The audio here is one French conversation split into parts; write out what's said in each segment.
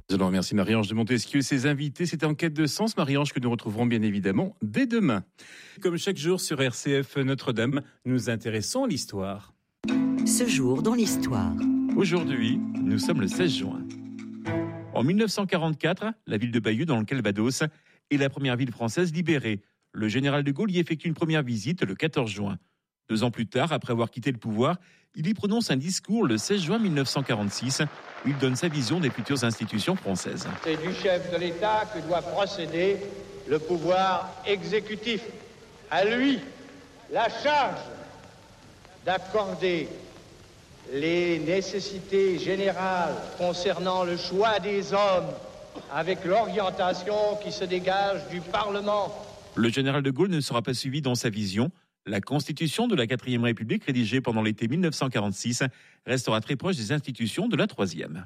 Alors remercie Marie-Ange de Montesquieu et ses invités. C'était En quête de sens, Marie-Ange, que nous retrouverons bien évidemment dès demain. Comme chaque jour sur RCF Notre-Dame, nous nous intéressons à l'histoire. Ce jour dans l'histoire. Aujourd'hui, nous sommes le 16 juin. En 1944, la ville de Bayeux, dans le Calvados, est la première ville française libérée. Le général de Gaulle y effectue une première visite le 14 juin. 2 ans plus tard, après avoir quitté le pouvoir, il y prononce un discours le 16 juin 1946 où il donne sa vision des futures institutions françaises. C'est du chef de l'État que doit procéder le pouvoir exécutif. À lui, la charge d'accorder les nécessités générales concernant le choix des hommes avec l'orientation qui se dégage du Parlement. Le général de Gaulle ne sera pas suivi dans sa vision. La constitution de la 4e République, rédigée pendant l'été 1946, restera très proche des institutions de la 3e.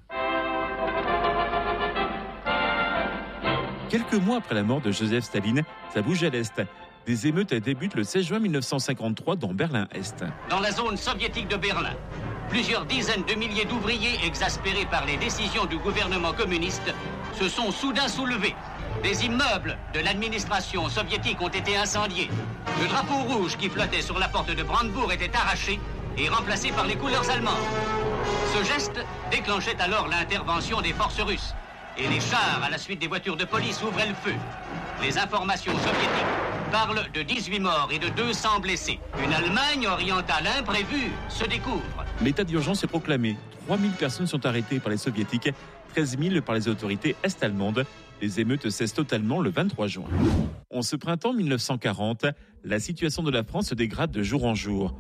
Quelques mois après la mort de Joseph Staline, ça bouge à l'Est. Des émeutes débutent le 16 juin 1953 dans Berlin-Est. Dans la zone soviétique de Berlin, plusieurs dizaines de milliers d'ouvriers exaspérés par les décisions du gouvernement communiste se sont soudain soulevés. Des immeubles de l'administration soviétique ont été incendiés. Le drapeau rouge qui flottait sur la porte de Brandebourg était arraché et remplacé par les couleurs allemandes. Ce geste déclenchait alors l'intervention des forces russes. Et les chars, à la suite des voitures de police, ouvraient le feu. Les informations soviétiques parlent de 18 morts et de 200 blessés. Une Allemagne orientale imprévue se découvre. L'état d'urgence est proclamé. 3000 personnes sont arrêtées par les soviétiques, 13 000 par les autorités est-allemandes. Les émeutes cessent totalement le 23 juin. En ce printemps 1940, la situation de la France se dégrade de jour en jour.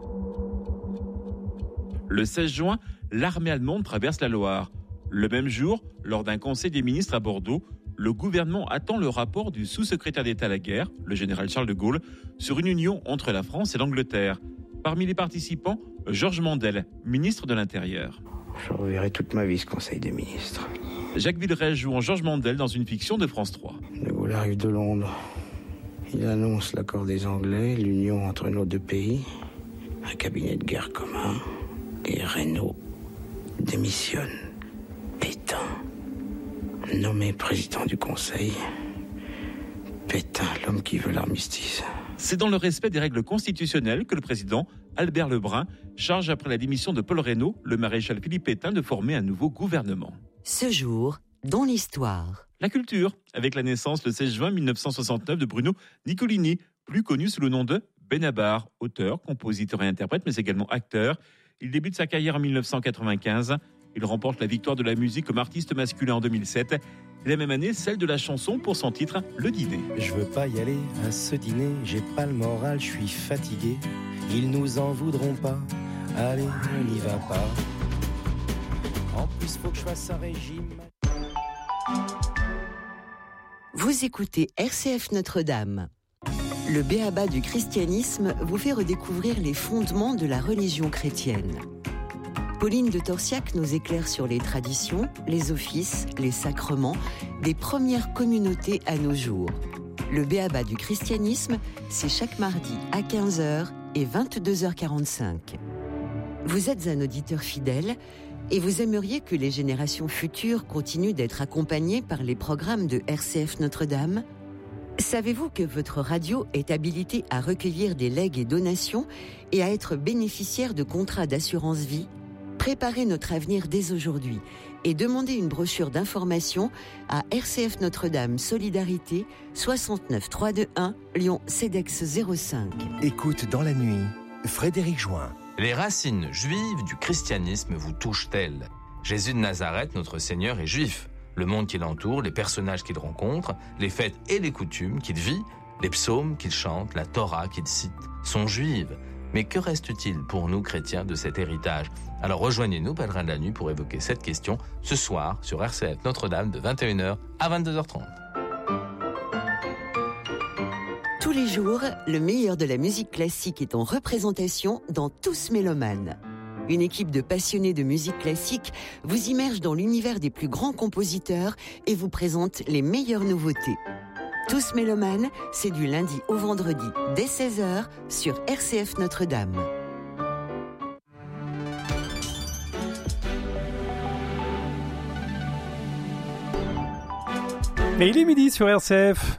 Le 16 juin, l'armée allemande traverse la Loire. Le même jour, lors d'un conseil des ministres à Bordeaux, le gouvernement attend le rapport du sous-secrétaire d'État à la guerre, le général Charles de Gaulle, sur une union entre la France et l'Angleterre. Parmi les participants, Georges Mandel, ministre de l'Intérieur. Je reverrai toute ma vie ce conseil des ministres. Jacques Villeray joue en Georges Mandel dans une fiction de France 3. De Gaulle arrive de Londres. Il annonce l'accord des Anglais, l'union entre nos deux pays, un cabinet de guerre commun, et Reynaud démissionne. Pétain, nommé président du Conseil. Pétain, l'homme qui veut l'armistice. C'est dans le respect des règles constitutionnelles que le président, Albert Lebrun, charge après la démission de Paul Reynaud, le maréchal Philippe Pétain de former un nouveau gouvernement. Ce jour dans l'histoire. La culture, avec la naissance le 16 juin 1969 de Bruno Nicolini, plus connu sous le nom de Benabar, auteur, compositeur et interprète, mais également acteur. Il débute sa carrière en 1995. Il remporte la victoire de la musique comme artiste masculin en 2007. Et la même année, celle de la chanson pour son titre, Le Dîner. Je veux pas y aller à ce dîner, j'ai pas le moral, je suis fatigué. Ils nous en voudront pas, allez, on n'y va pas. En plus, faut que je fasse un régime. Vous écoutez RCF Notre-Dame. Le b.a.-ba du christianisme vous fait redécouvrir les fondements de la religion chrétienne. Pauline de Torsiac nous éclaire sur les traditions, les offices, les sacrements des premières communautés à nos jours. Le b.a.-ba du christianisme, c'est chaque mardi à 15h et 22h45. Vous êtes un auditeur fidèle et vous aimeriez que les générations futures continuent d'être accompagnées par les programmes de RCF Notre-Dame ? Savez-vous que votre radio est habilitée à recueillir des legs et donations et à être bénéficiaire de contrats d'assurance vie ? Préparez notre avenir dès aujourd'hui et demandez une brochure d'information à RCF Notre-Dame Solidarité 69 321 Lyon CEDEX 05. Écoute dans la nuit, Frédéric Join. Les racines juives du christianisme vous touchent-elles ? Jésus de Nazareth, notre Seigneur, est juif. Le monde qui l'entoure, les personnages qu'il rencontre, les fêtes et les coutumes qu'il vit, les psaumes qu'il chante, la Torah qu'il cite, sont juives. Mais que reste-t-il pour nous chrétiens de cet héritage ? Alors rejoignez-nous, pèlerins de la nuit, pour évoquer cette question ce soir sur RCF Notre-Dame de 21h à 22h30. Tous les jours, le meilleur de la musique classique est en représentation dans Tous Mélomanes. Une équipe de passionnés de musique classique vous immerge dans l'univers des plus grands compositeurs et vous présente les meilleures nouveautés. Tous Mélomanes, c'est du lundi au vendredi dès 16h sur RCF Notre-Dame. Mais il est midi sur RCF.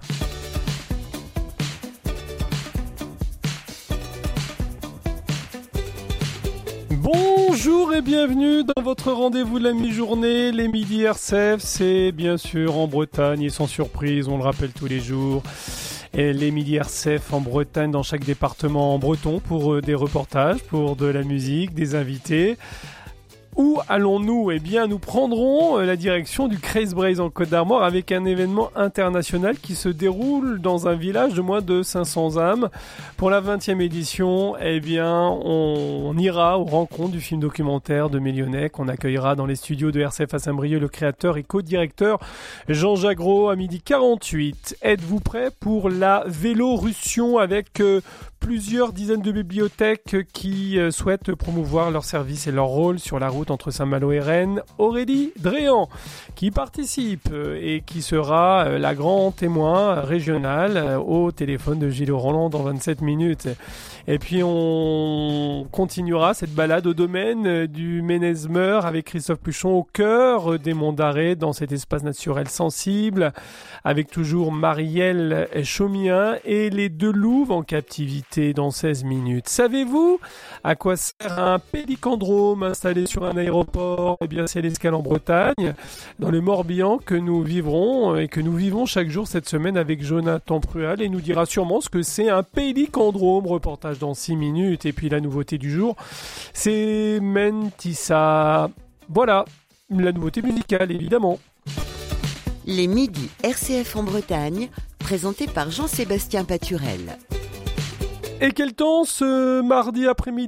Bonjour et bienvenue dans votre rendez-vous de la mi-journée, les midis RCF. C'est bien sûr en Bretagne et sans surprise, on le rappelle tous les jours. Et les midis RCF en Bretagne, dans chaque département en breton, pour des reportages, pour de la musique, des invités. Où allons-nous ? Eh bien, nous prendrons la direction du Craze Braze en Côte d'Armor avec un événement international qui se déroule dans un village de moins de 500 âmes. Pour la 20e édition, eh bien, on ira aux rencontres du film documentaire de Mélionnec. On accueillera dans les studios de RCF à Saint-Brieuc le créateur et co-directeur Jean-Jacques Gros à 12h48. Êtes-vous prêts pour la Vélorussion avec plusieurs dizaines de bibliothèques qui souhaitent promouvoir leurs services et leur rôle sur la route entre Saint-Malo et Rennes. Aurélie Dréan qui participe et qui sera la grande témoin régionale au téléphone de Gilles Roland dans 27 minutes. Et puis on continuera cette balade au domaine du Ménez-Meur avec Christophe Pluchon au cœur des Monts d'Arrée dans cet espace naturel sensible avec toujours Marielle Chaumien et les deux louves en captivité dans 16 minutes. Savez-vous à quoi sert un pélicandrome installé sur un aéroport ? Eh bien, c'est l'escale en Bretagne, dans le Morbihan, que nous vivrons et que nous vivons chaque jour cette semaine avec Jonathan Prual et nous dira sûrement ce que c'est un pélicandrome. Reportage dans 6 minutes. Et puis la nouveauté du jour, c'est Mentissa. Voilà, la nouveauté musicale, évidemment. Les midis RCF en Bretagne, présentés par Jean-Sébastien Paturel. Et quel temps ce mardi après-midi ?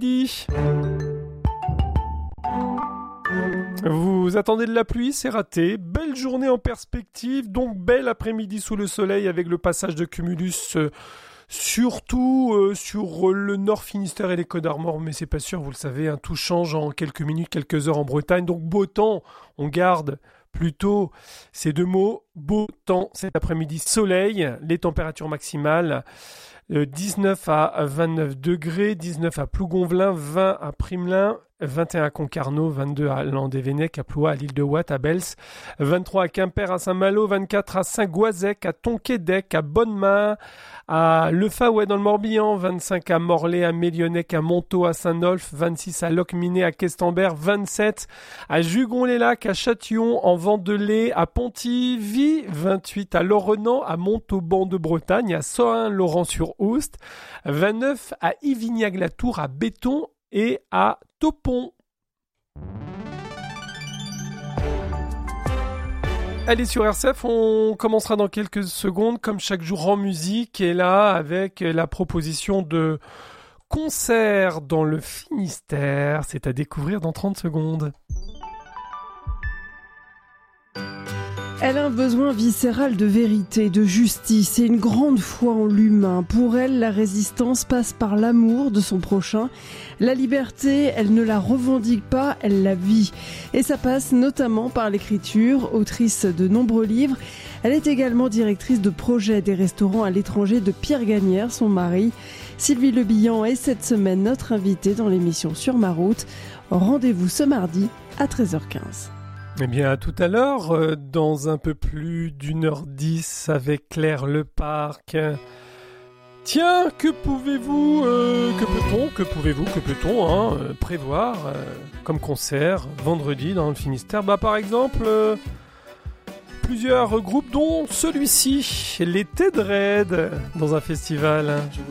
Vous attendez de la pluie, c'est raté. Belle journée en perspective, donc bel après-midi sous le soleil avec le passage de cumulus surtout sur le Nord Finistère et les Côtes d'Armor, mais c'est pas sûr, vous le savez, hein, tout change en quelques minutes, quelques heures en Bretagne, donc beau temps, on garde plutôt ces deux mots, beau temps cet après-midi, soleil, les températures maximales, 19 à 29 degrés, 19 à Plougonvelin, 20 à Primelin, 21 à Concarneau, 22 à Landévennec, à Ploie, à l'île de Watt, à Bels, 23 à Quimper, à Saint-Malo, 24 à Saint-Goazec, à Tonquédec, à Bonnemain, à Lefaouet dans le Morbihan, 25 à Morlaix, à Mélionnec, à Montaut, à Saint-Nolf, 26 à Locminé, à Questembert, 27 à Jugon-les-Lacs, à Châtillon, en Vendelay, à Pontivy, 28 à Lorrenant, à Montauban de Bretagne, à Saint-Laurent-sur-Oust, 29 à Ivignac-la-Tour, à Béton et à Topon. Allez, sur RCF, on commencera dans quelques secondes, comme chaque jour en musique, et là, avec la proposition de concert dans le Finistère. C'est à découvrir dans 30 secondes. Elle a un besoin viscéral de vérité, de justice et une grande foi en l'humain. Pour elle, la résistance passe par l'amour de son prochain. La liberté, elle ne la revendique pas, elle la vit. Et ça passe notamment par l'écriture, autrice de nombreux livres. Elle est également directrice de projet des restaurants à l'étranger de Pierre Gagnère, son mari. Sylvie Lebihan est cette semaine notre invitée dans l'émission Sur ma route. Rendez-vous ce mardi à 13h15. Eh bien, à tout à l'heure, dans un peu plus d'1h10 avec Claire Leparc. Tiens, que peut-on prévoir comme concert vendredi dans le Finistère ? Par exemple, plusieurs groupes, dont celui-ci, les Ted Red, dans un festival.